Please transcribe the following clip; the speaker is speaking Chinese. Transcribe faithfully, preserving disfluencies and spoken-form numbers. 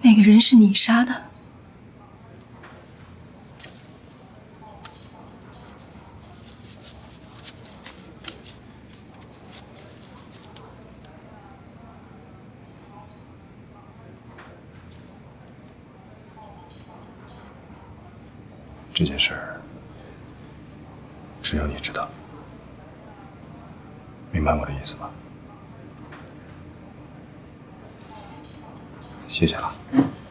那个人是你杀的？ 这件事儿只有你知道，明白我的意思吧？谢谢了。